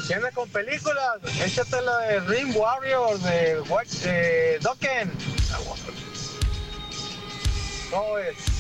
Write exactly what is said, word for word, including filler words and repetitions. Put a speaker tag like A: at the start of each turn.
A: ¿Qué onda con películas? Échate la de Ring Warrior de, Watch, de Dokken. ¿Cómo es?